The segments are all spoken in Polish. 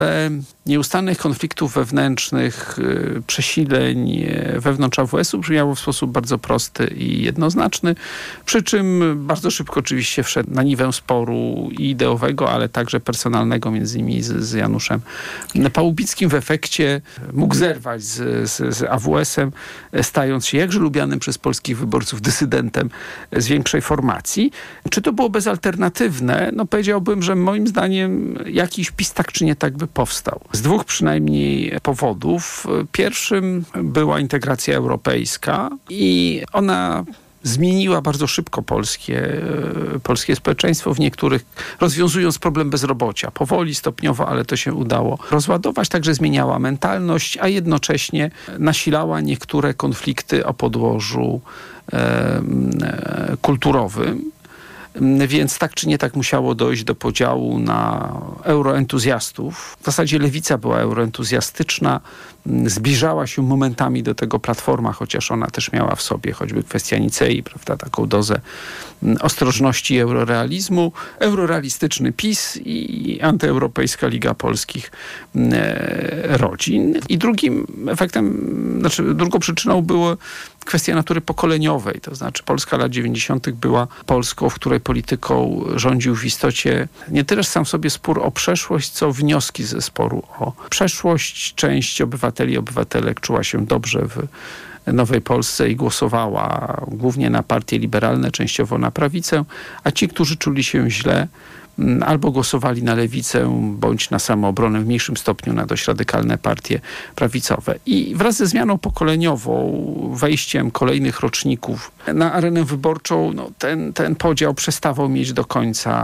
Nieustannych konfliktów wewnętrznych, przesileń wewnątrz AWS-u brzmiało w sposób bardzo prosty i jednoznaczny, przy czym bardzo szybko oczywiście wszedł na niwę sporu i ideowego, ale także personalnego między innymi z Januszem Pałubickim. W efekcie mógł zerwać z AWS-em, stając się jakże lubianym przez polskich wyborców dysydentem z większej formacji. Czy to było bezalternatywne? No powiedziałbym, że moim zdaniem jakiś PiS tak czy nie tak by powstał. Z dwóch przynajmniej powodów. Pierwszym była integracja europejska i ona zmieniła bardzo szybko polskie społeczeństwo w niektórych, rozwiązując problem bezrobocia. Powoli, stopniowo, ale to się udało rozładować. Także zmieniała mentalność, a jednocześnie nasilała niektóre konflikty o podłożu kulturowym. Więc tak czy nie tak musiało dojść do podziału na euroentuzjastów. W zasadzie lewica była euroentuzjastyczna, zbliżała się momentami do tego Platforma, chociaż ona też miała w sobie choćby kwestia Nicei, prawda, taką dozę ostrożności i eurorealizmu. Eurorealistyczny PiS i antyeuropejska Liga Polskich Rodzin. I drugą przyczyną była kwestia natury pokoleniowej. To znaczy Polska lat 90. była Polską, w której polityką rządził w istocie nie tyle sam w sobie spór o przeszłość, co wnioski ze sporu o przeszłość. Część obywateli i obywatelek czuła się dobrze w Nowej Polsce i głosowała głównie na partie liberalne, częściowo na prawicę, a ci, którzy czuli się źle, albo głosowali na lewicę, bądź na samoobronę, w mniejszym stopniu na dość radykalne partie prawicowe. I wraz ze zmianą pokoleniową, wejściem kolejnych roczników na arenę wyborczą, ten podział przestawał mieć do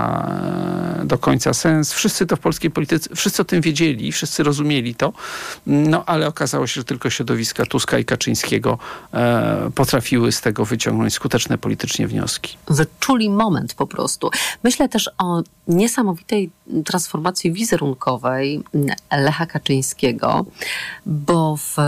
końca sens. Wszyscy to w polskiej polityce, wszyscy o tym wiedzieli, wszyscy rozumieli to, ale okazało się, że tylko środowiska Tuska i Kaczyńskiego potrafiły z tego wyciągnąć skuteczne politycznie wnioski. Wyczuli moment po prostu. Myślę też o niesamowitej transformacji wizerunkowej Lecha Kaczyńskiego, bo w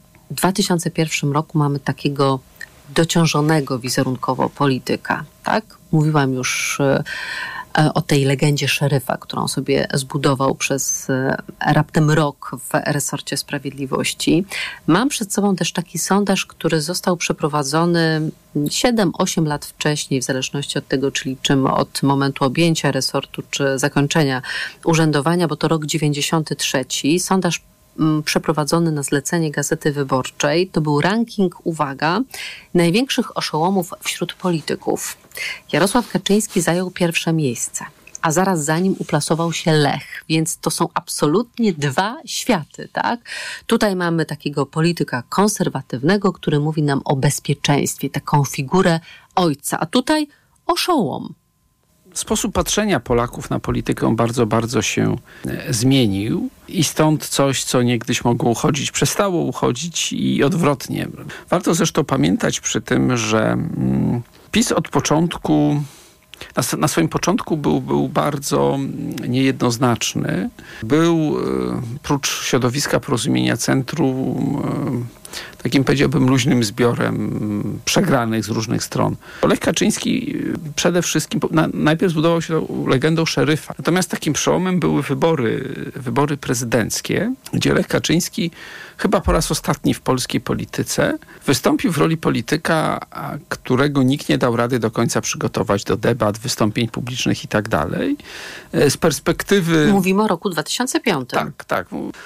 2001 roku mamy takiego dociążonego wizerunkowo polityka, tak? Mówiłam już o tej legendzie szeryfa, którą sobie zbudował przez raptem rok w resorcie sprawiedliwości. Mam przed sobą też taki sondaż, który został przeprowadzony 7-8 lat wcześniej, w zależności od tego, czy liczymy od momentu objęcia resortu, czy zakończenia urzędowania, bo to rok 93. Sondaż przeprowadzony na zlecenie Gazety Wyborczej. To był ranking, uwaga, największych oszołomów wśród polityków. Jarosław Kaczyński zajął pierwsze miejsce, a zaraz za nim uplasował się Lech, więc to są absolutnie dwa światy, tak? Tutaj mamy takiego polityka konserwatywnego, który mówi nam o bezpieczeństwie, taką figurę ojca, a tutaj oszołom. Sposób patrzenia Polaków na politykę bardzo, bardzo się zmienił i stąd coś, co niegdyś mogło uchodzić, przestało uchodzić i odwrotnie. Warto zresztą pamiętać przy tym, że PiS od początku, na swoim początku był bardzo niejednoznaczny. Był, prócz środowiska Porozumienia Centrum, takim, powiedziałbym, luźnym zbiorem przegranych z różnych stron. Lech Kaczyński przede wszystkim najpierw zbudował się legendą szeryfa. Natomiast takim przełomem były wybory prezydenckie, gdzie Lech Kaczyński chyba po raz ostatni w polskiej polityce wystąpił w roli polityka, którego nikt nie dał rady do końca przygotować do debat, wystąpień publicznych i tak dalej. Z perspektywy... Mówimy o roku 2005. Tak.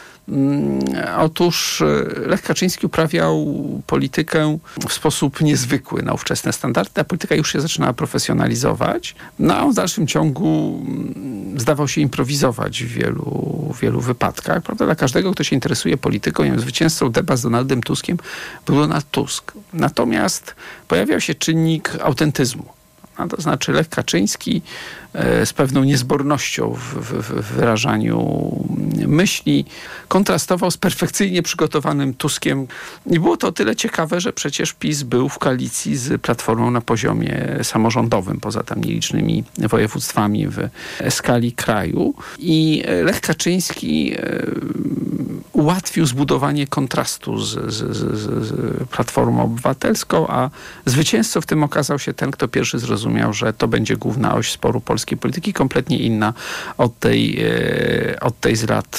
Otóż Lech Kaczyński uprawiał politykę w sposób niezwykły na ówczesne standardy. Ta polityka już się zaczynała profesjonalizować, a on w dalszym ciągu zdawał się improwizować w wielu wypadkach. Prawda? Dla każdego, kto się interesuje polityką, nie wiem, zwycięzcą debat z Donaldem Tuskiem był Donald Tusk. Natomiast pojawiał się czynnik autentyzmu. To znaczy Lech Kaczyński z pewną niezbornością w wyrażaniu myśli kontrastował z perfekcyjnie przygotowanym Tuskiem. I było to o tyle ciekawe, że przecież PiS był w koalicji z Platformą na poziomie samorządowym, poza tam nielicznymi województwami w skali kraju. I Lech Kaczyński ułatwił zbudowanie kontrastu z Platformą Obywatelską, a zwycięzcą w tym okazał się ten, kto pierwszy zrozumiał, że to będzie główna oś sporu polskiej polityki, kompletnie inna od tej z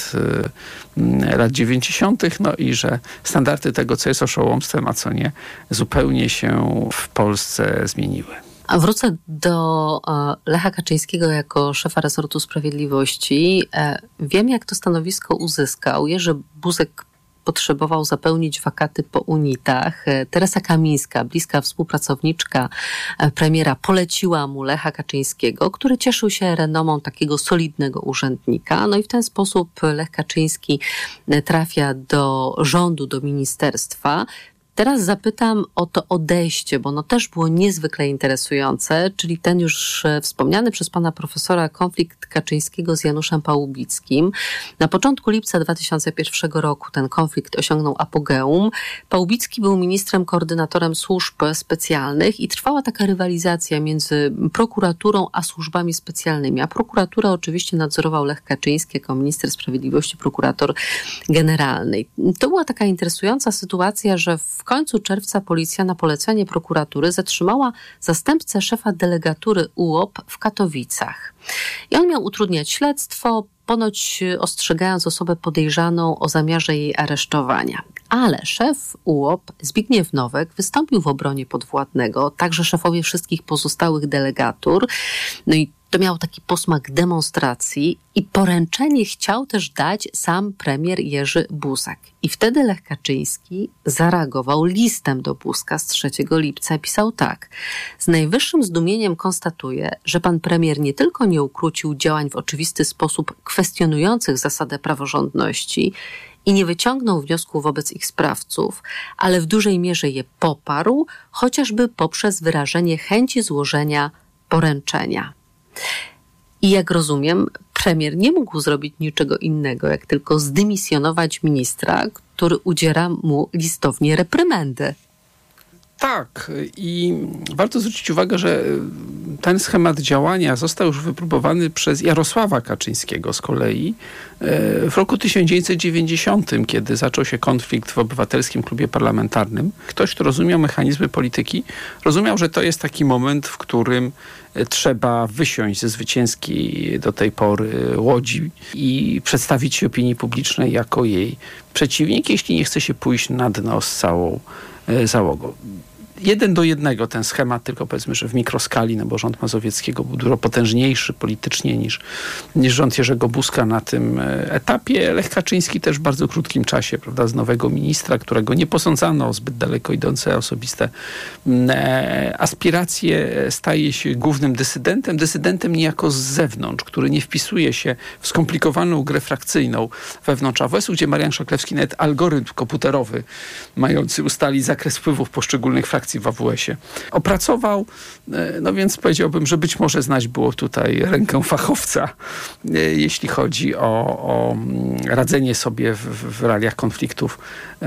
lat 90., no i że standardy tego, co jest oszołomstwem, a co nie, zupełnie się w Polsce zmieniły. A wrócę do Lecha Kaczyńskiego jako szefa resortu sprawiedliwości. Wiem, jak to stanowisko uzyskał. Jerzy Buzek potrzebował zapełnić wakaty po unitach. Teresa Kamińska, bliska współpracowniczka premiera, poleciła mu Lecha Kaczyńskiego, który cieszył się renomą takiego solidnego urzędnika. No i w ten sposób Lech Kaczyński trafia do rządu, do ministerstwa. Teraz zapytam o to odejście, bo ono też było niezwykle interesujące, czyli ten już wspomniany przez pana profesora konflikt Kaczyńskiego z Januszem Pałubickim. Na początku lipca 2001 roku ten konflikt osiągnął apogeum. Pałubicki był ministrem koordynatorem służb specjalnych i trwała taka rywalizacja między prokuraturą a służbami specjalnymi. A prokuraturę oczywiście nadzorował Lech Kaczyński jako minister sprawiedliwości, prokurator generalny. To była taka interesująca sytuacja, że w końcu czerwca policja na polecenie prokuratury zatrzymała zastępcę szefa delegatury UOP w Katowicach. I on miał utrudniać śledztwo, ponoć ostrzegając osobę podejrzaną o zamiarze jej aresztowania. Ale szef UOP, Zbigniew Nowek, wystąpił w obronie podwładnego, także szefowie wszystkich pozostałych delegatur. No i to miało taki posmak demonstracji i poręczenie chciał też dać sam premier Jerzy Buzek. I wtedy Lech Kaczyński zareagował listem do Buzka z 3 lipca i pisał tak. Z najwyższym zdumieniem konstatuję, że pan premier nie tylko nie ukrócił działań w oczywisty sposób kwestionujących zasadę praworządności i nie wyciągnął wniosków wobec ich sprawców, ale w dużej mierze je poparł, chociażby poprzez wyrażenie chęci złożenia poręczenia. I jak rozumiem, premier nie mógł zrobić niczego innego, jak tylko zdymisjonować ministra, który udziela mu listownie reprymendy. Tak, i warto zwrócić uwagę, że ten schemat działania został już wypróbowany przez Jarosława Kaczyńskiego z kolei w roku 1990, kiedy zaczął się konflikt w Obywatelskim Klubie Parlamentarnym. Ktoś, kto rozumiał mechanizmy polityki, rozumiał, że to jest taki moment, w którym trzeba wysiąść ze zwycięskiej do tej pory łodzi i przedstawić się opinii publicznej jako jej przeciwnik, jeśli nie chce się pójść na dno z całą załogą. 1:1 ten schemat, tylko powiedzmy, że w mikroskali, no bo rząd Mazowieckiego był dużo potężniejszy politycznie niż rząd Jerzego Buzka na tym etapie. Lech Kaczyński też w bardzo krótkim czasie, prawda, z nowego ministra, którego nie posądzano o zbyt daleko idące osobiste aspiracje, staje się głównym dysydentem niejako z zewnątrz, który nie wpisuje się w skomplikowaną grę frakcyjną wewnątrz AWS-u, gdzie Marian Szaklewski nawet algorytm komputerowy mający ustalić zakres wpływów poszczególnych frakcji w AWS-ie opracował, no więc powiedziałbym, że być może znać było tutaj rękę fachowca, jeśli chodzi o radzenie sobie w realiach konfliktów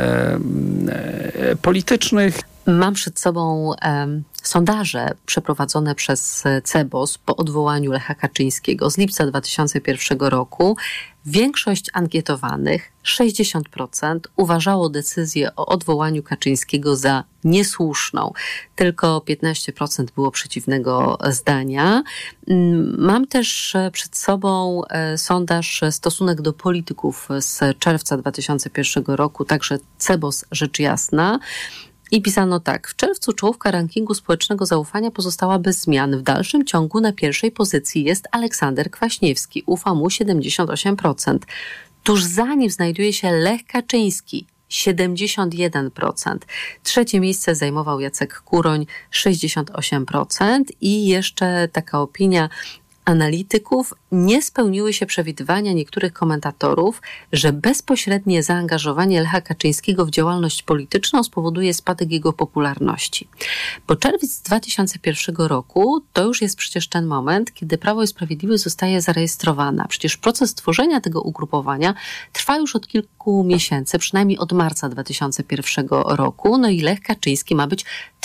politycznych. Mam przed sobą sondaże przeprowadzone przez CBOS po odwołaniu Lecha Kaczyńskiego z lipca 2001 roku. Większość ankietowanych, 60%, uważało decyzję o odwołaniu Kaczyńskiego za niesłuszną. Tylko 15% było przeciwnego zdania. Mam też przed sobą sondaż stosunek do polityków z czerwca 2001 roku, także CBOS Rzecz Jasna. I pisano tak. W czerwcu czołówka rankingu społecznego zaufania pozostała bez zmian. W dalszym ciągu na pierwszej pozycji jest Aleksander Kwaśniewski. Ufa mu 78%. Tuż za nim znajduje się Lech Kaczyński. 71%. Trzecie miejsce zajmował Jacek Kuroń. 68%. I jeszcze taka opinia analityków: nie spełniły się przewidywania niektórych komentatorów, że bezpośrednie zaangażowanie Lecha Kaczyńskiego w działalność polityczną spowoduje spadek jego popularności. Bo czerwiec 2001 roku to już jest przecież ten moment, kiedy Prawo i Sprawiedliwość zostaje zarejestrowana. Przecież proces tworzenia tego ugrupowania trwa już od kilku miesięcy, przynajmniej od marca 2001 roku. No i Lech Kaczyński ma być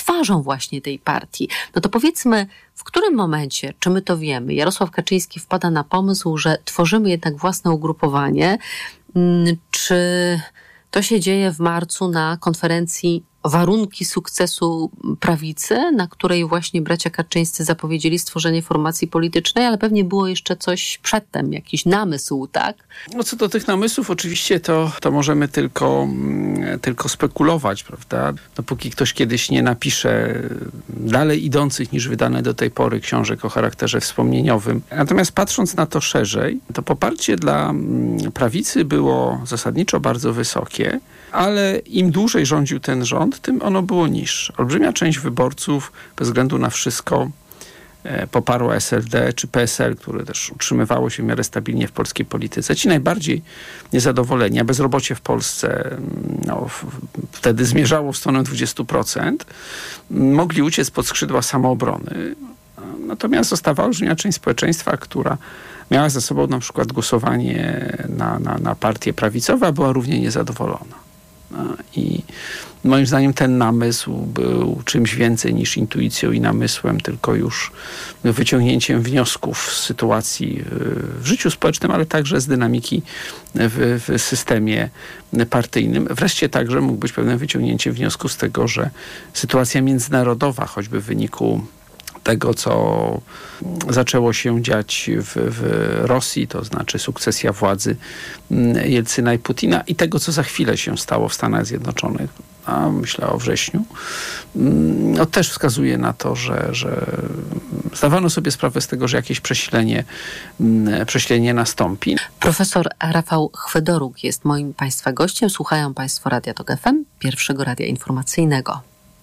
twarzą właśnie tej partii. No to powiedzmy, w którym momencie, czy my to wiemy, Jarosław Kaczyński wpada na pomysł, że tworzymy jednak własne ugrupowanie, czy to się dzieje w marcu na konferencji Warunki sukcesu prawicy, na której właśnie bracia Kaczyńscy zapowiedzieli stworzenie formacji politycznej, ale pewnie było jeszcze coś przedtem, jakiś namysł, tak? No co do tych namysłów, oczywiście to możemy tylko spekulować, prawda? Dopóki ktoś kiedyś nie napisze dalej idących niż wydane do tej pory książek o charakterze wspomnieniowym. Natomiast patrząc na to szerzej, to poparcie dla prawicy było zasadniczo bardzo wysokie, ale im dłużej rządził ten rząd, tym ono było niższe. Olbrzymia część wyborców, bez względu na wszystko, poparła SLD czy PSL, które też utrzymywało się w miarę stabilnie w polskiej polityce. Ci najbardziej niezadowoleni, a bezrobocie w Polsce wtedy zmierzało w stronę 20%, mogli uciec pod skrzydła samoobrony. Natomiast zostawała olbrzymia część społeczeństwa, która miała za sobą na przykład głosowanie na partie prawicowe, a była równie niezadowolona. I moim zdaniem ten namysł był czymś więcej niż intuicją i namysłem, tylko już wyciągnięciem wniosków z sytuacji w życiu społecznym, ale także z dynamiki w systemie partyjnym. Wreszcie także mógł być pewnym wyciągnięciem wniosków z tego, że sytuacja międzynarodowa, choćby w wyniku tego, co zaczęło się dziać w Rosji, to znaczy sukcesja władzy Jelcyna i Putina i tego, co za chwilę się stało w Stanach Zjednoczonych, a myślę o wrześniu, no też wskazuje na to, że zdawano sobie sprawę z tego, że jakieś przesilenie nastąpi. Profesor Rafał Chwedoruk jest moim Państwa gościem. Słuchają Państwo Radia Tok FM, pierwszego radia informacyjnego.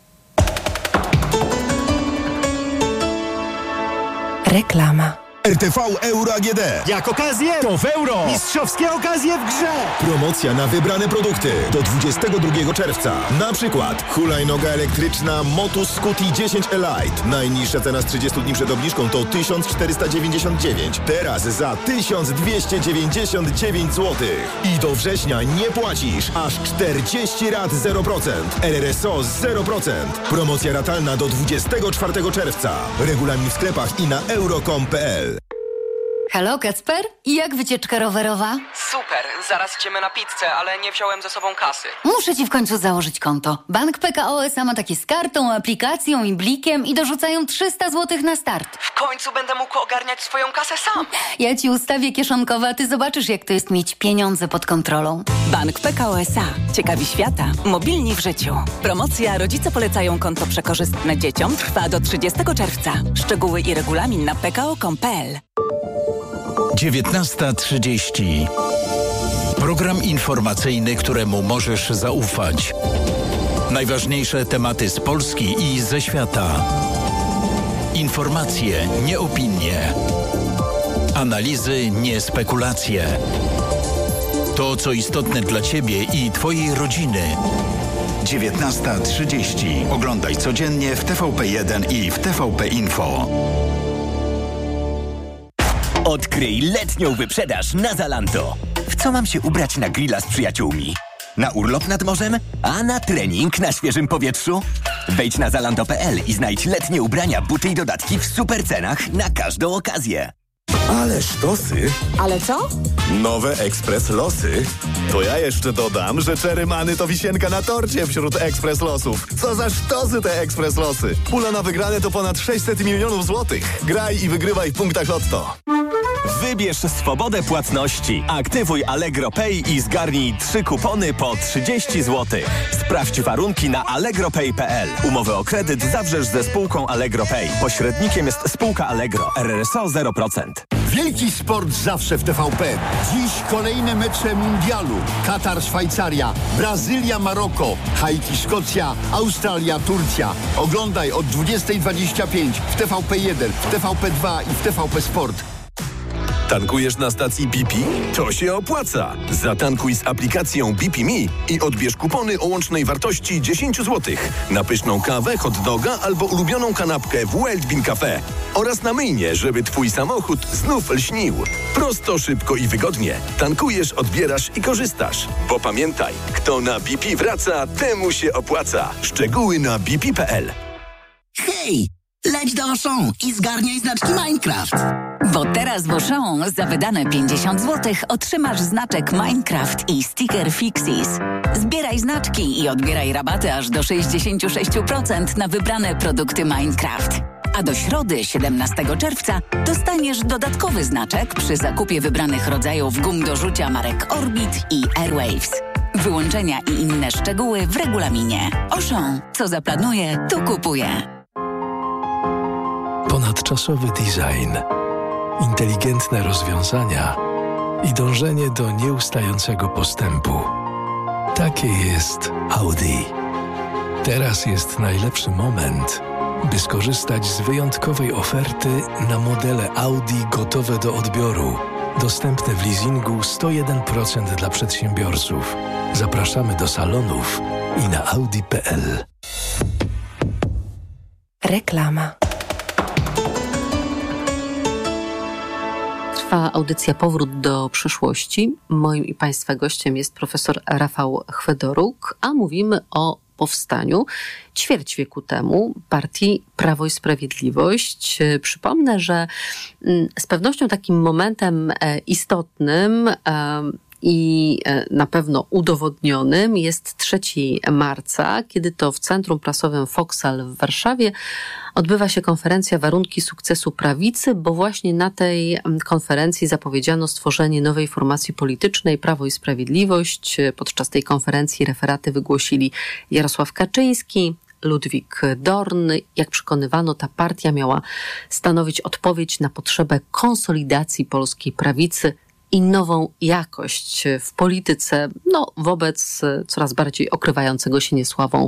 Reklama. RTV Euro AGD. Jak okazję, to w euro. Mistrzowskie okazje w grze. Promocja na wybrane produkty do 22 czerwca. Na przykład hulajnoga elektryczna Motus Scuti 10 Elite. Najniższa cena z 30 dni przed obniżką to 1499. Teraz za 1299 zł. I do września nie płacisz. Aż 40 rat 0%. RRSO 0%. Promocja ratalna do 24 czerwca. Regulamin w sklepach i na euro.com.pl. Halo, Kacper? I jak wycieczka rowerowa? Super, zaraz idziemy na pizzę, ale nie wziąłem ze sobą kasy. Muszę ci w końcu założyć konto. Bank PKO SA ma takie z kartą, aplikacją i blikiem i dorzucają 300 zł na start. W końcu będę mógł ogarniać swoją kasę sam. Ja ci ustawię kieszonkowe, a ty zobaczysz, jak to jest mieć pieniądze pod kontrolą. Bank PKO SA. Ciekawi świata. Mobilni w życiu. Promocja Rodzice polecają konto przekorzystne dzieciom trwa do 30 czerwca. Szczegóły i regulamin na pko.com.pl. 19:30. Program informacyjny, któremu możesz zaufać. Najważniejsze tematy z Polski i ze świata. Informacje, nie opinie. Analizy, nie spekulacje. To, co istotne dla Ciebie i Twojej rodziny. 19:30. Oglądaj codziennie w TVP1 i w TVP Info. Odkryj letnią wyprzedaż na Zalando. W co mam się ubrać na grilla z przyjaciółmi? Na urlop nad morzem? A na trening na świeżym powietrzu? Wejdź na zalando.pl i znajdź letnie ubrania, buty i dodatki w super cenach na każdą okazję. Ale sztosy. Ale co? Nowe Ekspres Losy. To ja jeszcze dodam, że Cherry Money to wisienka na torcie wśród Ekspres Losów. Co za sztosy te Ekspres Losy. Pula na wygrane to ponad 600 milionów złotych. Graj i wygrywaj w punktach Lotto. Wybierz swobodę płatności. Aktywuj Allegro Pay i zgarnij 3 kupony po 30 zł. Sprawdź warunki na allegropay.pl. Umowę o kredyt zawrzesz ze spółką Allegro Pay. Pośrednikiem jest spółka Allegro. RRSO 0%. Wielki sport zawsze w TVP. Dziś kolejne mecze mundialu. Katar, Szwajcaria, Brazylia, Maroko, Haiti, Szkocja, Australia, Turcja. Oglądaj od 20:25 w TVP1, w TVP2 i w TVP Sport. Tankujesz na stacji BP? To się opłaca! Zatankuj z aplikacją BP Me i odbierz kupony o łącznej wartości 10 zł na pyszną kawę, hot doga albo ulubioną kanapkę w Wild Bean Cafe oraz na myjnie, żeby twój samochód znów lśnił. Prosto, szybko i wygodnie. Tankujesz, odbierasz i korzystasz. Bo pamiętaj, kto na BP wraca, temu się opłaca. Szczegóły na bp.pl. Hej! Leć do Auchan i zgarniaj znaczki Minecraft. Bo teraz w Auchan za wydane 50 zł otrzymasz znaczek Minecraft i sticker Fixies. Zbieraj znaczki i odbieraj rabaty aż do 66% na wybrane produkty Minecraft. A do środy, 17 czerwca, dostaniesz dodatkowy znaczek przy zakupie wybranych rodzajów gum do rzucia marek Orbit i Airwaves. Wyłączenia i inne szczegóły w regulaminie. Auchan. Co zaplanuje, to kupuje. Ponadczasowy design, inteligentne rozwiązania i dążenie do nieustającego postępu. Takie jest Audi. Teraz jest najlepszy moment, by skorzystać z wyjątkowej oferty na modele Audi gotowe do odbioru. Dostępne w leasingu 101% dla przedsiębiorców. Zapraszamy do salonów i na audi.pl. Reklama. Trwa audycja Powrót do przyszłości. Moim i Państwa gościem jest profesor Rafał Chwedoruk, a mówimy o powstaniu ćwierć wieku temu partii Prawo i Sprawiedliwość. Przypomnę, że z pewnością takim momentem istotnym i na pewno udowodnionym jest 3 marca, kiedy to w Centrum Prasowym Foksal w Warszawie odbywa się konferencja Warunki sukcesu prawicy, bo właśnie na tej konferencji zapowiedziano stworzenie nowej formacji politycznej Prawo i Sprawiedliwość. Podczas tej konferencji referaty wygłosili Jarosław Kaczyński, Ludwik Dorn. Jak przekonywano, ta partia miała stanowić odpowiedź na potrzebę konsolidacji polskiej prawicy i nową jakość w polityce, wobec coraz bardziej okrywającego się niesławą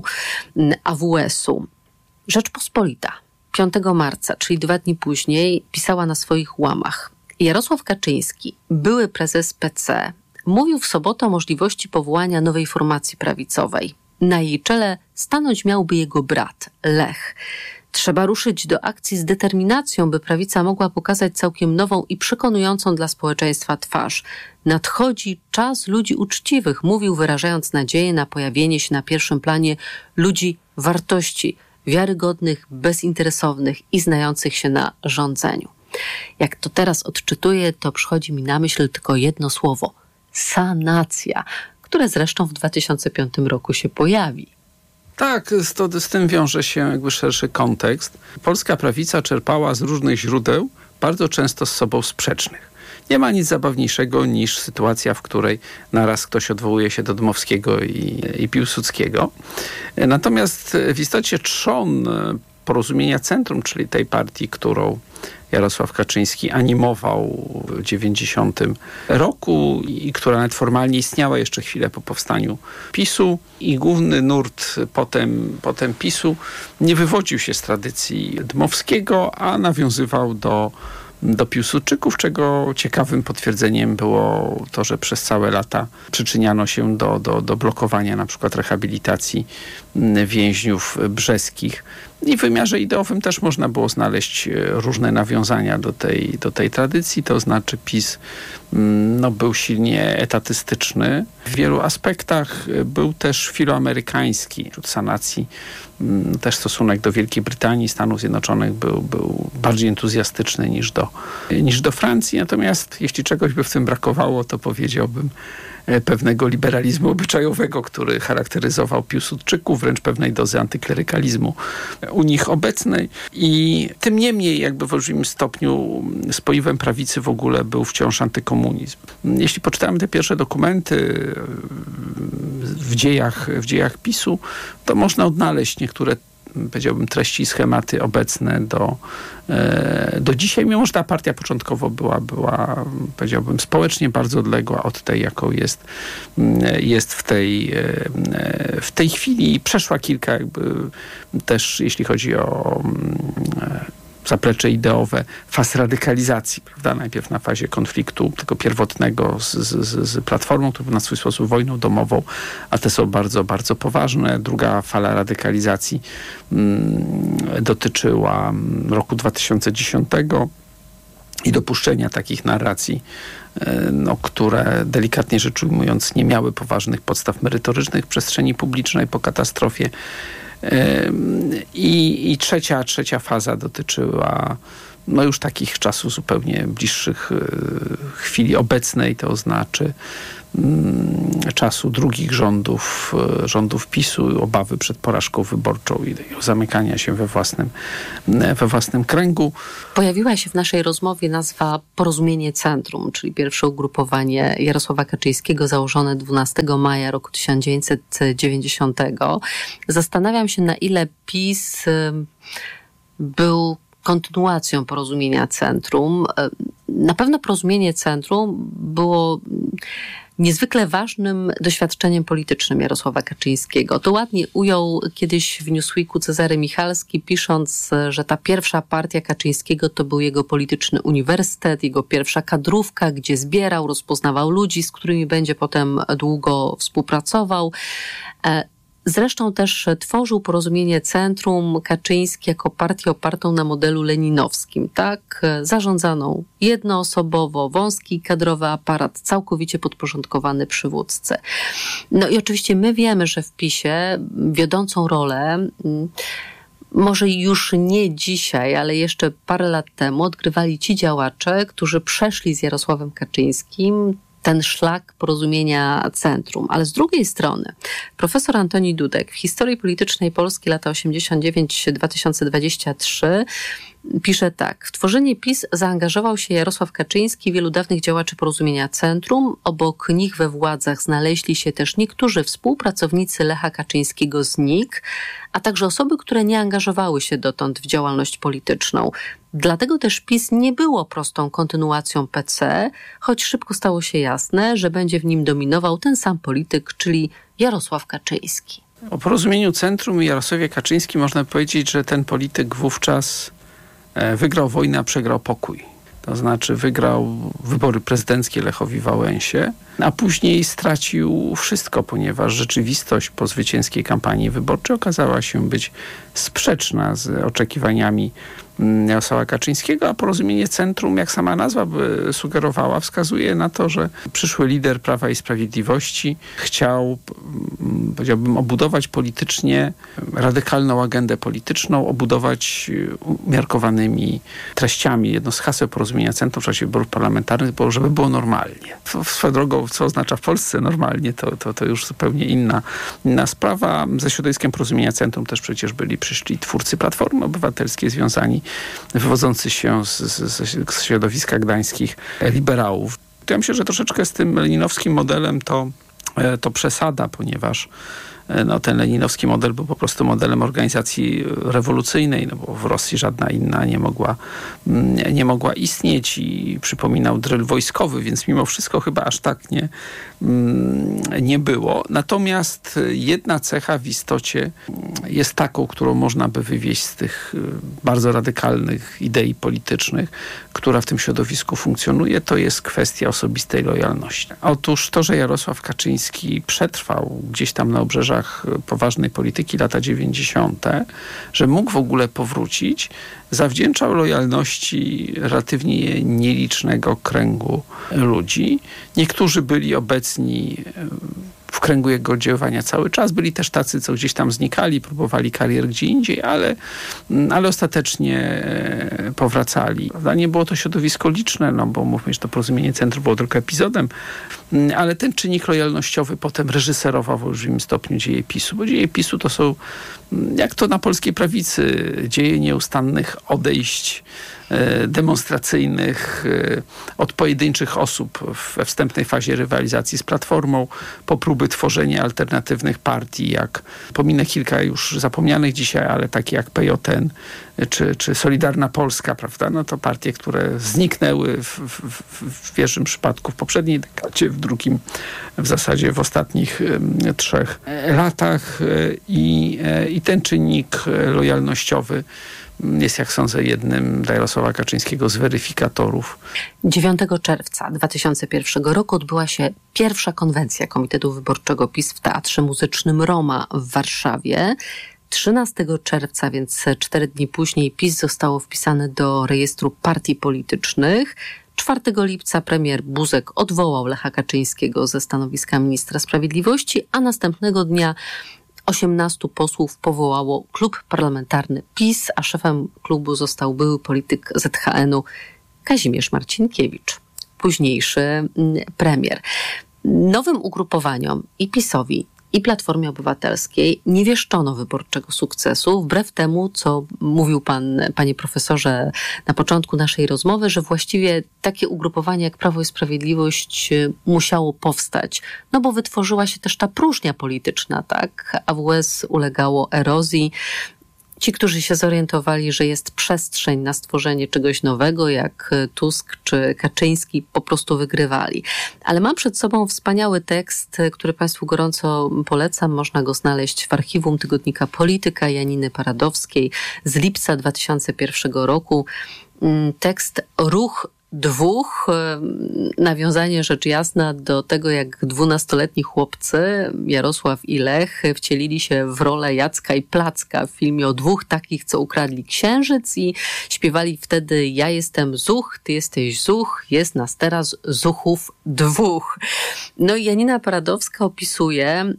AWS-u. Rzeczpospolita 5 marca, czyli 2 dni później, pisała na swoich łamach: Jarosław Kaczyński, były prezes PC, mówił w sobotę o możliwości powołania nowej formacji prawicowej. Na jej czele stanąć miałby jego brat, Lech. Trzeba ruszyć do akcji z determinacją, by prawica mogła pokazać całkiem nową i przekonującą dla społeczeństwa twarz. Nadchodzi czas ludzi uczciwych, mówił, wyrażając nadzieję na pojawienie się na pierwszym planie ludzi wartości, wiarygodnych, bezinteresownych i znających się na rządzeniu. Jak to teraz odczytuję, to przychodzi mi na myśl tylko jedno słowo: sanacja, które zresztą w 2005 roku się pojawi. Tak, z tym wiąże się jakby szerszy kontekst. Polska prawica czerpała z różnych źródeł, bardzo często z sobą sprzecznych. Nie ma nic zabawniejszego niż sytuacja, w której naraz ktoś odwołuje się do Dmowskiego i Piłsudskiego. Natomiast w istocie trzon Porozumienia Centrum, czyli tej partii, którą Jarosław Kaczyński animował w 90 roku i która nawet formalnie istniała jeszcze chwilę po powstaniu PiS-u, i główny nurt potem PiS-u nie wywodził się z tradycji Dmowskiego, a nawiązywał do Piłsudczyków, czego ciekawym potwierdzeniem było to, że przez całe lata przyczyniano się do blokowania na przykład rehabilitacji więźniów brzeskich. I w wymiarze ideowym też można było znaleźć różne nawiązania do tej tradycji, to znaczy PiS był silnie etatystyczny. W wielu aspektach był też filoamerykański. Wśród sanacji też stosunek do Wielkiej Brytanii, Stanów Zjednoczonych był bardziej entuzjastyczny niż do Francji. Natomiast jeśli czegoś by w tym brakowało, to powiedziałbym pewnego liberalizmu obyczajowego, który charakteryzował Piłsudczyków, wręcz pewnej dozy antyklerykalizmu u nich obecnej. I tym niemniej jakby w olbrzymim stopniu spoiwem prawicy w ogóle był wciąż antykomunizm. Jeśli poczytamy te pierwsze dokumenty w dziejach PiS-u, to można odnaleźć niektóre, powiedziałbym, treści i schematy obecne do dzisiaj, mimo że ta partia początkowo była, powiedziałbym, społecznie bardzo odległa od tej, jaką jest w tej chwili. Przeszła kilka jakby też, jeśli chodzi o zaplecze ideowe, faz radykalizacji, prawda? Najpierw na fazie konfliktu tego pierwotnego z Platformą, który był na swój sposób wojną domową, a te są bardzo, bardzo poważne. Druga fala radykalizacji dotyczyła roku 2010 i dopuszczenia takich narracji, które delikatnie rzecz ujmując nie miały poważnych podstaw merytorycznych w przestrzeni publicznej po katastrofie I trzecia faza dotyczyła już takich czasów zupełnie bliższych chwili obecnej, to znaczy czasu drugich rządów PiS-u, obawy przed porażką wyborczą i zamykania się we własnym kręgu. Pojawiła się w naszej rozmowie nazwa Porozumienie Centrum, czyli pierwsze ugrupowanie Jarosława Kaczyńskiego założone 12 maja roku 1990. Zastanawiam się, na ile PiS był kontynuacją Porozumienia Centrum. Na pewno Porozumienie Centrum było niezwykle ważnym doświadczeniem politycznym Jarosława Kaczyńskiego. To ładnie ujął kiedyś w Newsweeku Cezary Michalski, pisząc, że ta pierwsza partia Kaczyńskiego to był jego polityczny uniwersytet, jego pierwsza kadrówka, gdzie zbierał, rozpoznawał ludzi, z którymi będzie potem długo współpracował. Zresztą też tworzył Porozumienie Centrum Kaczyński jako partię opartą na modelu leninowskim, tak? Zarządzaną jednoosobowo, wąski kadrowy aparat, całkowicie podporządkowany przywódcy. No i oczywiście my wiemy, że w PiS-ie wiodącą rolę, może już nie dzisiaj, ale jeszcze parę lat temu odgrywali ci działacze, którzy przeszli z Jarosławem Kaczyńskim ten szlak Porozumienia Centrum. Ale z drugiej strony profesor Antoni Dudek w Historii Politycznej Polski lata 89-2023 pisze tak. W tworzenie PiS zaangażował się Jarosław Kaczyński i wielu dawnych działaczy Porozumienia Centrum. Obok nich we władzach znaleźli się też niektórzy współpracownicy Lecha Kaczyńskiego z NIK, a także osoby, które nie angażowały się dotąd w działalność polityczną. Dlatego też PiS nie było prostą kontynuacją PC, choć szybko stało się jasne, że będzie w nim dominował ten sam polityk, czyli Jarosław Kaczyński. O Porozumieniu Centrum i Jarosławie Kaczyńskim można powiedzieć, że ten polityk wówczas wygrał wojnę, a przegrał pokój. To znaczy wygrał wybory prezydenckie Lechowi Wałęsie, a później stracił wszystko, ponieważ rzeczywistość po zwycięskiej kampanii wyborczej okazała się być sprzeczna z oczekiwaniami Jarosława Kaczyńskiego, a Porozumienie Centrum, jak sama nazwa by sugerowała, wskazuje na to, że przyszły lider Prawa i Sprawiedliwości chciał, powiedziałbym, obudować politycznie radykalną agendę polityczną, obudować umiarkowanymi treściami. Jedno z haseł Porozumienia Centrum w czasie wyborów parlamentarnych było, żeby było normalnie. Swoją drogą, co oznacza w Polsce normalnie, to już zupełnie inna sprawa. Ze środowiskiem Porozumienia Centrum też przecież przyszli twórcy Platformy Obywatelskiej związani, wywodzący się z środowiska gdańskich liberałów. Ja myślę, że troszeczkę z tym leninowskim modelem to przesada, ponieważ ten leninowski model był po prostu modelem organizacji rewolucyjnej, bo w Rosji żadna inna nie mogła istnieć i przypominał dryl wojskowy, więc mimo wszystko chyba aż tak nie było. Natomiast jedna cecha w istocie jest taką, którą można by wywieźć z tych bardzo radykalnych idei politycznych, która w tym środowisku funkcjonuje, to jest kwestia osobistej lojalności. Otóż to, że Jarosław Kaczyński przetrwał gdzieś tam na obrzeżach poważnej polityki lata 90., że mógł w ogóle powrócić, zawdzięczał lojalności relatywnie nielicznego kręgu ludzi. Niektórzy byli obecni w kręgu jego oddziaływania cały czas. Byli też tacy, co gdzieś tam znikali, próbowali karier gdzie indziej, ale ostatecznie powracali. Nie było to środowisko liczne, bo mówmy, że to Porozumienie Centrum było tylko epizodem, ale ten czynnik lojalnościowy potem reżyserował w olbrzymim stopniu dzieje PiS-u, bo dzieje PiS-u to są, jak to na polskiej prawicy, dzieje nieustannych odejść demonstracyjnych od pojedynczych osób we wstępnej fazie rywalizacji z Platformą, po próby tworzenia alternatywnych partii, jak pominę kilka już zapomnianych dzisiaj, ale takie jak PJN czy Solidarna Polska, prawda? No to partie, które zniknęły w pierwszym przypadku w poprzedniej dekadzie, w drugim w zasadzie w ostatnich 3 latach i ten czynnik lojalnościowy jest, jak sądzę, jednym dla Jarosława Kaczyńskiego z weryfikatorów. 9 czerwca 2001 roku odbyła się pierwsza konwencja Komitetu Wyborczego PiS w Teatrze Muzycznym Roma w Warszawie. 13 czerwca, więc 4 dni później, PiS zostało wpisane do rejestru partii politycznych. 4 lipca premier Buzek odwołał Lecha Kaczyńskiego ze stanowiska ministra sprawiedliwości, a następnego dnia 18 posłów powołało klub parlamentarny PiS, a szefem klubu został były polityk ZHN-u Kazimierz Marcinkiewicz, późniejszy premier. Nowym ugrupowaniom i PiS-owi, i Platformie Obywatelskiej nie wieszczono wyborczego sukcesu, wbrew temu, co mówił pan, panie profesorze, na początku naszej rozmowy, że właściwie takie ugrupowanie jak Prawo i Sprawiedliwość musiało powstać, no bo wytworzyła się też ta próżnia polityczna, tak? AWS ulegało erozji. Ci, którzy się zorientowali, że jest przestrzeń na stworzenie czegoś nowego, jak Tusk czy Kaczyński, po prostu wygrywali. Ale mam przed sobą wspaniały tekst, który Państwu gorąco polecam. Można go znaleźć w archiwum tygodnika Polityka Janiny Paradowskiej z lipca 2001 roku. Tekst Ruch Dwóch, nawiązanie rzecz jasna do tego, jak 12-letni chłopcy, Jarosław i Lech, wcielili się w rolę Jacka i Placka w filmie o dwóch takich, co ukradli księżyc i śpiewali wtedy: ja jestem Zuch, ty jesteś Zuch, jest nas teraz Zuchów dwóch. No i Janina Paradowska opisuje,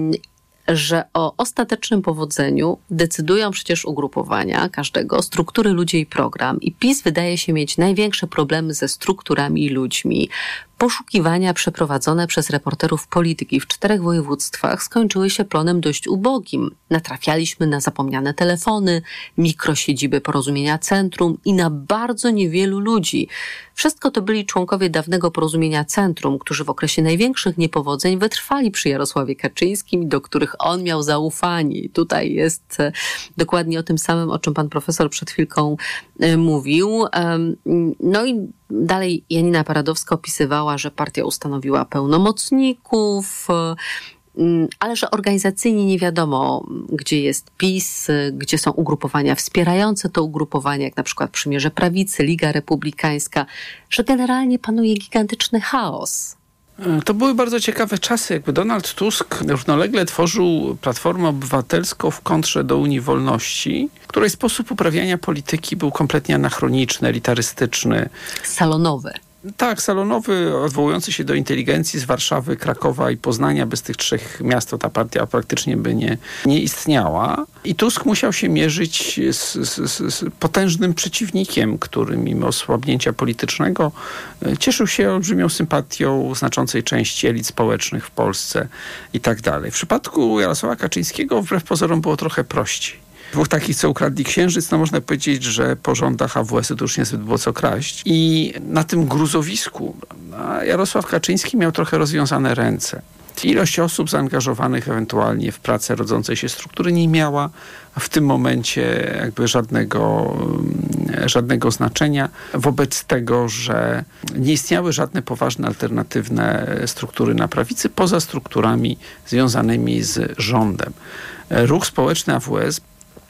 że o ostatecznym powodzeniu decydują przecież ugrupowania każdego, struktury, ludzie i program. I PiS wydaje się mieć największe problemy ze strukturami i ludźmi. Poszukiwania przeprowadzone przez reporterów polityki w 4 województwach skończyły się plonem dość ubogim. Natrafialiśmy na zapomniane telefony, mikrosiedziby Porozumienia Centrum i na bardzo niewielu ludzi. Wszystko to byli członkowie dawnego Porozumienia Centrum, którzy w okresie największych niepowodzeń wytrwali przy Jarosławie Kaczyńskim, do których on miał zaufanie. I tutaj jest dokładnie o tym samym, o czym pan profesor przed chwilką mówił. No i dalej Janina Paradowska opisywała, że partia ustanowiła pełnomocników, ale że organizacyjnie nie wiadomo, gdzie jest PiS, gdzie są ugrupowania wspierające to ugrupowanie, jak na przykład Przymierze Prawicy, Liga Republikańska, że generalnie panuje gigantyczny chaos. To były bardzo ciekawe czasy. Jakby Donald Tusk równolegle tworzył Platformę Obywatelską w kontrze do Unii Wolności, której sposób uprawiania polityki był kompletnie anachroniczny, elitarystyczny. Salonowy. Tak, salonowy, odwołujący się do inteligencji z Warszawy, Krakowa i Poznania. Bez tych 3 miast to ta partia praktycznie by nie istniała. I Tusk musiał się mierzyć z potężnym przeciwnikiem, który mimo osłabnięcia politycznego cieszył się olbrzymią sympatią znaczącej części elit społecznych w Polsce i tak dalej. W przypadku Jarosława Kaczyńskiego wbrew pozorom było trochę prościej. 2 takich, co ukradli księżyc, no można powiedzieć, że po rządach AWS-u to już niezbyt było co kraść. I na tym gruzowisku Jarosław Kaczyński miał trochę rozwiązane ręce. Ilość osób zaangażowanych ewentualnie w pracę rodzącej się struktury nie miała w tym momencie jakby żadnego znaczenia wobec tego, że nie istniały żadne poważne alternatywne struktury na prawicy poza strukturami związanymi z rządem. Ruch społeczny AWS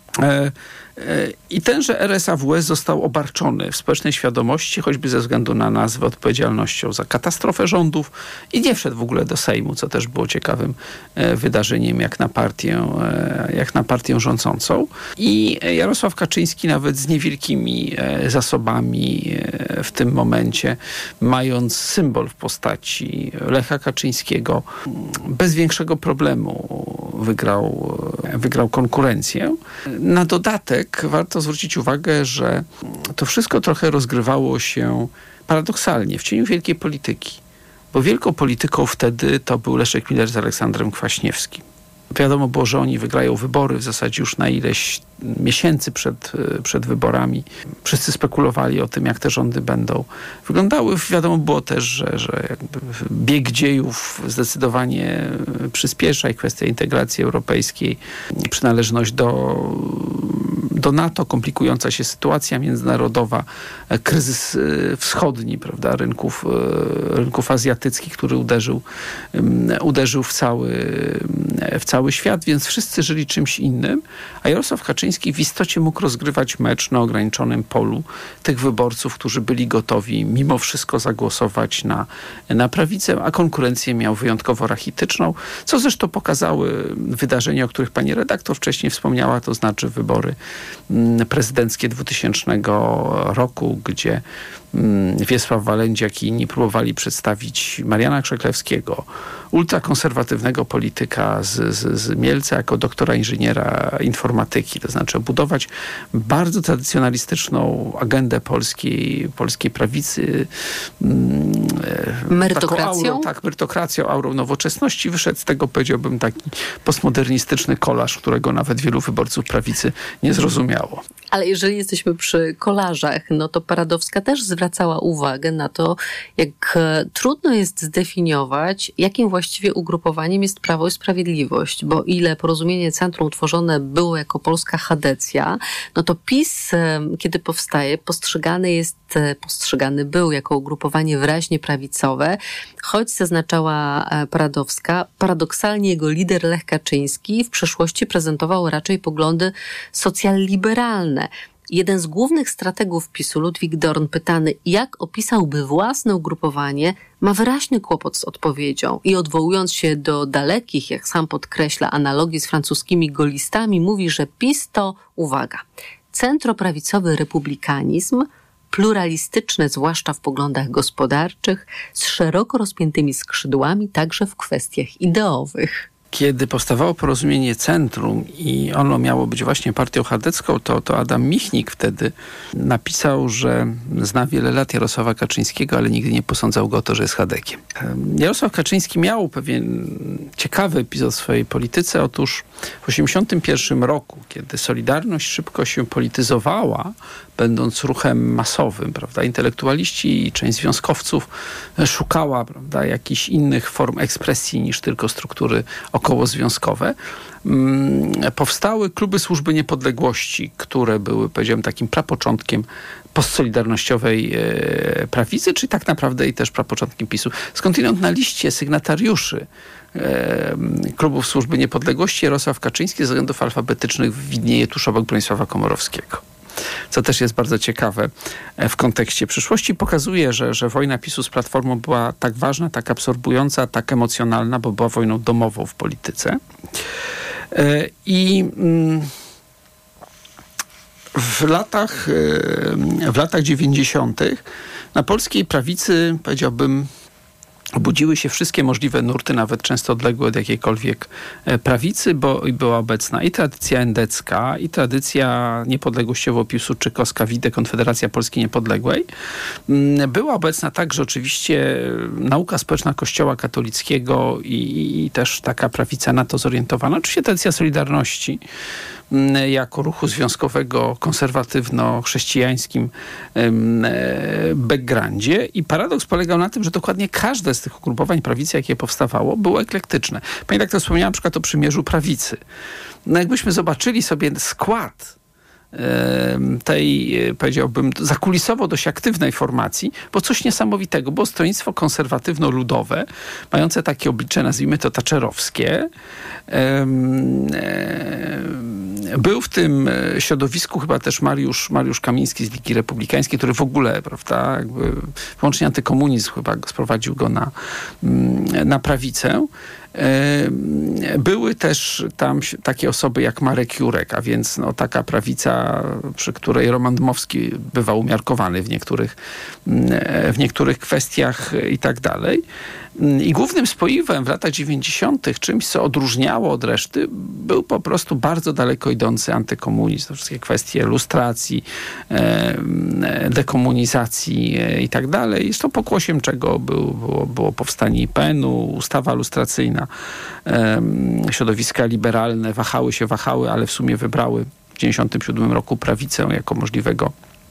i tenże RS-AWS został obarczony w społecznej świadomości, choćby ze względu na nazwę, odpowiedzialnością za katastrofę rządów i nie wszedł w ogóle do Sejmu, co też było ciekawym wydarzeniem jak na partię rządzącą. I Jarosław Kaczyński nawet z niewielkimi zasobami w tym momencie, mając symbol w postaci Lecha Kaczyńskiego, bez większego problemu wygrał konkurencję. Na dodatek warto zwrócić uwagę, że to wszystko trochę rozgrywało się paradoksalnie w cieniu wielkiej polityki. Bo wielką polityką wtedy to był Leszek Miller z Aleksandrem Kwaśniewskim. Wiadomo było, że oni wygrają wybory w zasadzie już na ileś miesięcy przed wyborami. Wszyscy spekulowali o tym, jak te rządy będą wyglądały. Wiadomo było też, że jakby bieg dziejów zdecydowanie przyspiesza i kwestia integracji europejskiej, przynależność do NATO, komplikująca się sytuacja międzynarodowa, kryzys wschodni, prawda, rynków azjatyckich, który uderzył w cały świat, więc wszyscy żyli czymś innym, a Jarosław Kaczyński w istocie mógł rozgrywać mecz na ograniczonym polu tych wyborców, którzy byli gotowi mimo wszystko zagłosować na prawicę, a konkurencję miał wyjątkowo rachityczną, co zresztą pokazały wydarzenia, o których pani redaktor wcześniej wspomniała, to znaczy wybory prezydenckie 2000 roku, gdzie Wiesław Walędziak i inni próbowali przedstawić Mariana Krzeklewskiego, ultrakonserwatywnego polityka z Mielca, jako doktora inżyniera informatyki. To znaczy budować bardzo tradycjonalistyczną agendę polskiej prawicy. Merytokracją? Merytokracją, aurą nowoczesności. Wyszedł z tego, powiedziałbym, taki postmodernistyczny kolaż, którego nawet wielu wyborców prawicy nie zrozumiało. Ale jeżeli jesteśmy przy kolażach, no to Paradowska też zwracała uwagę na to, jak trudno jest zdefiniować, jakim właściwie ugrupowaniem jest Prawo i Sprawiedliwość, bo ile Porozumienie Centrum tworzone było jako polska chadecja, no to PiS, kiedy powstaje, postrzegany był jako ugrupowanie wyraźnie prawicowe, choć zaznaczała Paradowska, paradoksalnie jego lider Lech Kaczyński w przeszłości prezentował raczej poglądy socjalliberalne. Jeden z głównych strategów PiS-u, Ludwik Dorn, pytany, jak opisałby własne ugrupowanie, ma wyraźny kłopot z odpowiedzią i odwołując się do dalekich, jak sam podkreśla, analogii z francuskimi gaullistami, mówi, że PiS to, uwaga, centroprawicowy republikanizm, pluralistyczny, zwłaszcza w poglądach gospodarczych, z szeroko rozpiętymi skrzydłami także w kwestiach ideowych. Kiedy powstawało Porozumienie Centrum i ono miało być właśnie partią chadecką, to Adam Michnik wtedy napisał, że zna wiele lat Jarosława Kaczyńskiego, ale nigdy nie posądzał go o to, że jest chadekiem. Jarosław Kaczyński miał pewien ciekawy epizod w swojej polityce. Otóż w 1981 roku, kiedy Solidarność szybko się polityzowała, będąc ruchem masowym, prawda, intelektualiści i część związkowców szukała, prawda, jakichś innych form ekspresji niż tylko struktury okołozwiązkowe. Powstały kluby Służby Niepodległości, które były, powiedziałem, takim prapoczątkiem postsolidarnościowej prawicy, czyli tak naprawdę i też prapoczątkiem PiS-u. Skądinąd na liście sygnatariuszy klubów Służby Niepodległości Jarosław Kaczyński ze względów alfabetycznych widnieje tuż obok Bronisława Komorowskiego. Co też jest bardzo ciekawe w kontekście przyszłości. Pokazuje, że wojna PiS-u z Platformą była tak ważna, tak absorbująca, tak emocjonalna, bo była wojną domową w polityce. I w latach 90. na polskiej prawicy, powiedziałbym, obudziły się wszystkie możliwe nurty, nawet często odległe od jakiejkolwiek prawicy, bo była obecna i tradycja endecka, i tradycja niepodległościowo-piłsudczykowska, Konfederacja Polski Niepodległej. Była obecna także oczywiście nauka społeczna Kościoła katolickiego i też taka prawica na to zorientowana. Oczywiście tradycja Solidarności jako ruchu związkowego, konserwatywno-chrześcijańskim backgroundzie. I paradoks polegał na tym, że dokładnie każde z tych ugrupowań prawicy, jakie powstawało, było eklektyczne. Pani tak to wspomniałam na przykład o Przymierzu Prawicy. No jakbyśmy zobaczyli sobie skład tej, powiedziałbym, zakulisowo dość aktywnej formacji, bo coś niesamowitego, było stronnictwo konserwatywno-ludowe, mające takie oblicze, nazwijmy to thatcherowskie. Był w tym środowisku chyba też Mariusz Kamiński z Ligi Republikańskiej, który w ogóle, prawda, jakby wyłącznie antykomunizm chyba sprowadził go na prawicę. Były też tam takie osoby jak Marek Jurek, a więc no, taka prawica, przy której Roman Dmowski bywał umiarkowany w niektórych kwestiach i tak dalej. I głównym spoiwem w latach 90. czymś, co odróżniało od reszty, był po prostu bardzo daleko idący antykomunizm. To wszystkie kwestie lustracji, dekomunizacji i tak dalej. Jest to pokłosiem czego było powstanie IPN-u, ustawa lustracyjna. Środowiska liberalne wahały, ale w sumie wybrały w 1997 roku prawicę jako możliwego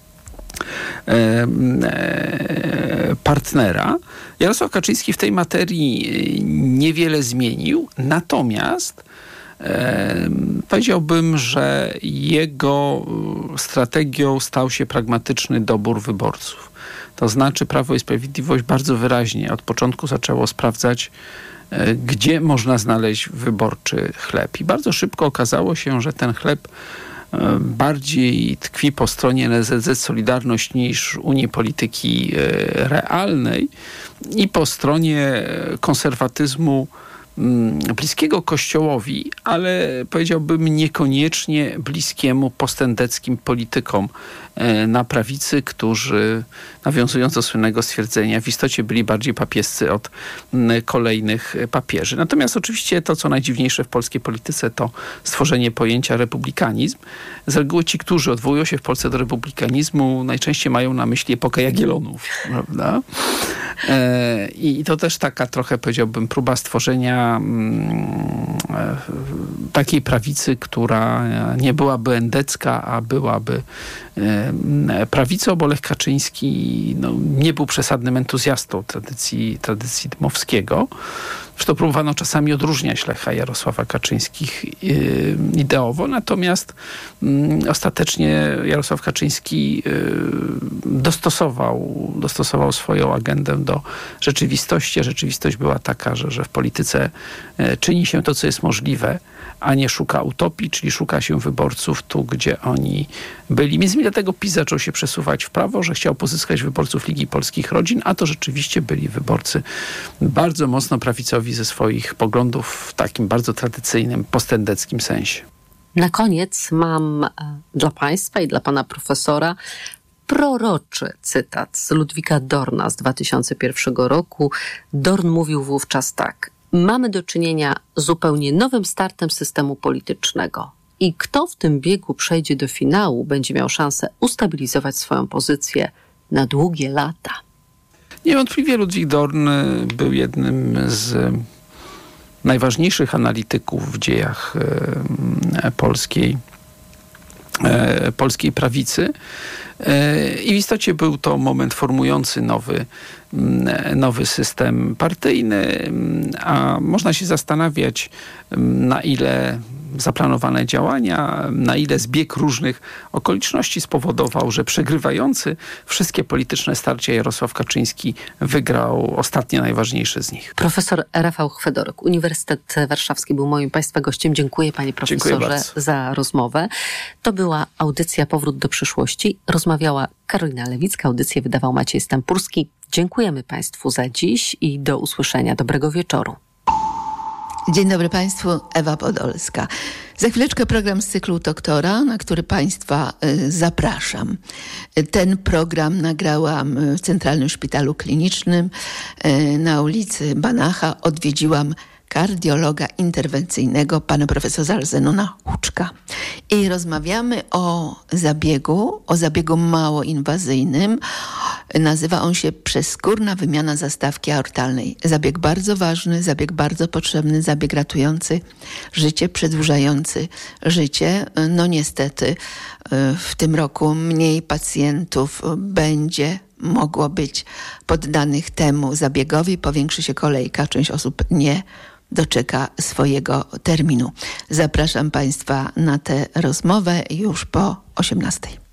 partnera. Jarosław Kaczyński w tej materii niewiele zmienił, natomiast powiedziałbym, że jego strategią stał się pragmatyczny dobór wyborców. To znaczy Prawo i Sprawiedliwość bardzo wyraźnie od początku zaczęło sprawdzać, gdzie można znaleźć wyborczy chleb. I bardzo szybko okazało się, że ten chleb bardziej tkwi po stronie NSZZ Solidarność niż Unii Polityki Realnej i po stronie konserwatyzmu bliskiego Kościołowi, ale powiedziałbym niekoniecznie bliskiemu postendeckim politykom na prawicy, którzy, nawiązując do słynnego stwierdzenia, w istocie byli bardziej papiescy od kolejnych papieży. Natomiast oczywiście to, co najdziwniejsze w polskiej polityce, to stworzenie pojęcia republikanizm. Z reguły ci, którzy odwołują się w Polsce do republikanizmu, najczęściej mają na myśli epokę Jagiellonów, prawda? I to też taka trochę, powiedziałbym, próba stworzenia takiej prawicy, która nie byłaby endecka, a byłaby prawicą, bo Lech Kaczyński nie był przesadnym entuzjastą tradycji dmowskiego. Zresztą próbowano czasami odróżniać Lecha i Jarosława Kaczyńskich ideowo, natomiast ostatecznie Jarosław Kaczyński dostosował swoją agendę do rzeczywistości. Rzeczywistość była taka, że w polityce czyni się to, co jest możliwe, a nie szuka utopii, czyli szuka się wyborców tu, gdzie oni byli. Między innymi dlatego PiS zaczął się przesuwać w prawo, że chciał pozyskać wyborców Ligi Polskich Rodzin, a to rzeczywiście byli wyborcy bardzo mocno prawicowi ze swoich poglądów w takim bardzo tradycyjnym, postendeckim sensie. Na koniec mam dla Państwa i dla Pana Profesora proroczy cytat z Ludwika Dorna z 2001 roku. Dorn mówił wówczas tak: mamy do czynienia z zupełnie nowym startem systemu politycznego i kto w tym biegu przejdzie do finału, będzie miał szansę ustabilizować swoją pozycję na długie lata. Niewątpliwie Ludwik Dorn był jednym z najważniejszych analityków w dziejach polskiej prawicy. I w istocie był to moment formujący nowy system partyjny, a można się zastanawiać, na ile zaplanowane działania, na ile zbieg różnych okoliczności spowodował, że przegrywający wszystkie polityczne starcia Jarosław Kaczyński wygrał ostatnie, najważniejsze z nich. Profesor Rafał Chwedoruk, Uniwersytet Warszawski był moim Państwa gościem. Dziękuję Panie Profesorze za rozmowę. To była audycja Powrót do przyszłości. Rozmawiała Karolina Lewicka, audycję wydawał Maciej Stępurski. Dziękujemy Państwu za dziś i do usłyszenia. Dobrego wieczoru. Dzień dobry Państwu, Ewa Podolska. Za chwileczkę program z cyklu Doktora, na który Państwa zapraszam. Ten program nagrałam w Centralnym Szpitalu Klinicznym na ulicy Banacha. Odwiedziłam kardiologa interwencyjnego, pana profesora Zenona Huczka. I rozmawiamy o zabiegu mało inwazyjnym. Nazywa on się przezskórna wymiana zastawki aortalnej. Zabieg bardzo ważny, zabieg bardzo potrzebny, zabieg ratujący życie, przedłużający życie. No niestety w tym roku mniej pacjentów będzie mogło być poddanych temu zabiegowi. Powiększy się kolejka, część osób nie doczeka swojego terminu. Zapraszam Państwa na tę rozmowę już po 18:00.